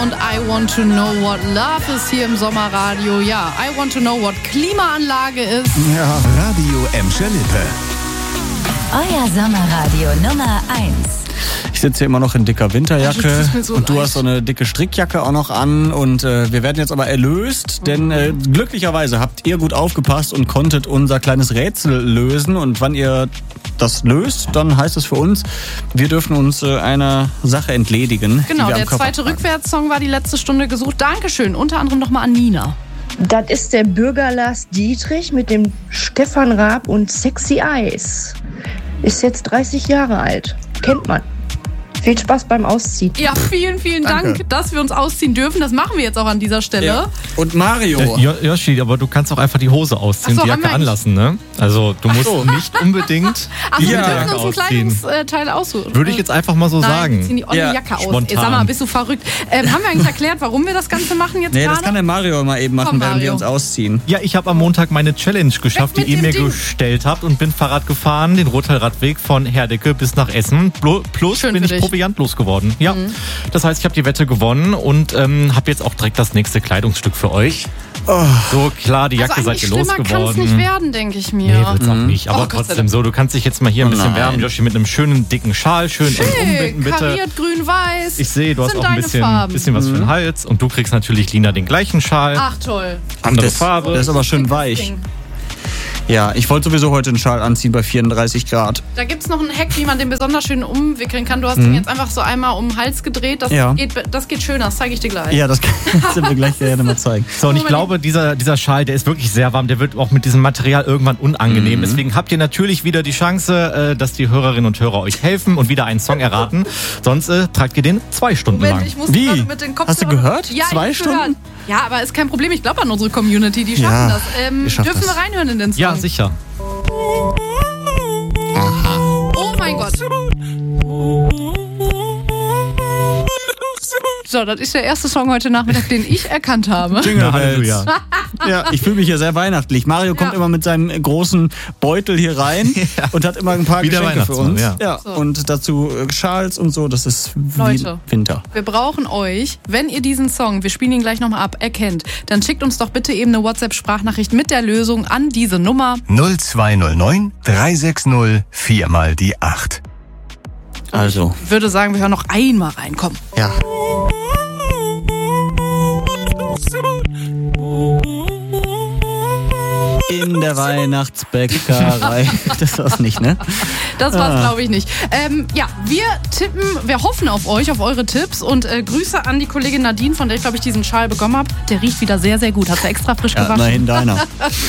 und I Want to Know What Love ist hier im Sommerradio. Ja, I Want to Know What Klimaanlage ist. Ja, Radio Emscher Lippe. Euer Sommerradio Nummer 1. Ich sitze hier immer noch in dicker Winterjacke so und du leid. hast so eine dicke Strickjacke auch noch an und wir werden jetzt aber erlöst, denn glücklicherweise habt ihr gut aufgepasst und konntet unser kleines Rätsel lösen und wann ihr das löst, dann heißt es für uns, wir dürfen uns einer Sache entledigen. Genau, die wir am der Körper zweite tragen. Rückwärtssong war die letzte Stunde gesucht. Dankeschön, unter anderem nochmal an Nina. Das ist der Bürger Lars Dietrich mit dem Stefan Raab und Sexy Eyes. Ist jetzt 30 Jahre alt. Kennt man. Viel Spaß beim Ausziehen. Ja, vielen, vielen Danke. Dank, dass wir uns ausziehen dürfen. Das machen wir jetzt auch an dieser Stelle. Ja. Und Mario. Yoshi, aber du kannst auch einfach die Hose ausziehen, Ach so, die haben Jacke wir eigentlich- anlassen, ne? Also du musst so. nicht unbedingt Achso, die wir dürfen Jacke uns ein ausziehen. Kleidungsteil aussuchen. Würde ich jetzt einfach mal so Nein, sagen. wir ziehen die olle Ja, Jacke aus. spontan. Sag mal, bist du verrückt? Haben wir eigentlich erklärt, warum wir das Ganze machen jetzt Nee, gerade? das kann der Mario mal eben machen, Komm, während wir Mario. uns ausziehen. Ja, ich habe am Montag meine Challenge geschafft, Weg die mit ihr mir dem Ding. gestellt habt und bin Fahrrad gefahren, den Rotteilradweg von Herdecke bis nach Essen. Plus Schön bin für ich dich. proviantlos geworden. Ja, das heißt, ich habe die Wette gewonnen und habe jetzt auch direkt das nächste Kleidungsstück für euch. So klar, die Jacke also seid ihr eigentlich schlimmer kann es losgeworden. nicht werden, denke ich mir. Nee, wird's auch nicht. Aber Oh, Gott sei trotzdem Dank. so, du kannst dich jetzt mal hier ein bisschen nein. wärmen, Joshi, mit einem schönen dicken Schal, schön umbinden, bitte. Kariert, grün, weiß. Ich sehe, du hast Sind auch ein deine bisschen Farben. was für den Hals und du kriegst natürlich, Lina, den gleichen Schal. Ach, toll. Andere das, Farbe. Das ist aber schön weich. Ding. Ja, ich wollte sowieso heute einen Schal anziehen bei 34 Grad. Da gibt es noch einen Hack, wie man den besonders schön umwickeln kann. Du hast den jetzt einfach so einmal um den Hals gedreht. Das, Ja. das geht schöner, das zeige ich dir gleich. Ja, das kannst du mir gleich gerne mal zeigen. So, und ich Moment. glaube, dieser Schal, der ist wirklich sehr warm. Der wird auch mit diesem Material irgendwann unangenehm. Deswegen habt ihr natürlich wieder die Chance, dass die Hörerinnen und Hörer euch helfen und wieder einen Song erraten. Sonst tragt ihr den 2 Stunden Moment, lang. ich muss Wie? gerade mit den Kopfhörern... Hast du gehört? Ja, 2 ich hab gehört. Stunden? Ja, aber ist kein Problem. Ich glaube an unsere Community, die schaffen Ja, das. ihr schafft Dürfen das. wir reinhören in den Song? Ja, sicher. Oh mein Gott. So, das ist der erste Song heute Nachmittag, den ich erkannt habe. Jingle Na, Bells. Halleluja. Ja, ich fühle mich hier sehr weihnachtlich. Mario kommt Ja. immer mit seinem großen Beutel hier rein und hat immer ein paar Wie der Geschenke für uns. Weihnachtsmann, ja. So. Und dazu Schals und so, das ist wie Leute. Winter. Wir brauchen euch, wenn ihr diesen Song, wir spielen ihn gleich nochmal ab, erkennt, dann schickt uns doch bitte eben eine WhatsApp-Sprachnachricht mit der Lösung an diese Nummer. 0209 360 4 mal die 8. Also, Ich würde sagen, wir hören noch einmal rein. Komm. ja. In der Weihnachtsbäckerei. Das war's nicht, ne? Das war's, glaube ich, nicht. Ja, wir tippen, wir hoffen auf euch, auf eure Tipps und Grüße an die Kollegin Nadine, von der ich, glaube ich, diesen Schal bekommen habe. Der riecht wieder sehr, sehr gut. Hat sie extra frisch Ja, gewaschen. immerhin deiner.